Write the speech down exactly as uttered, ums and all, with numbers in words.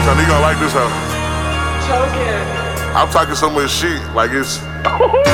Tony, you gonna like this, huh? Choking. I'm talking so much shit, like it's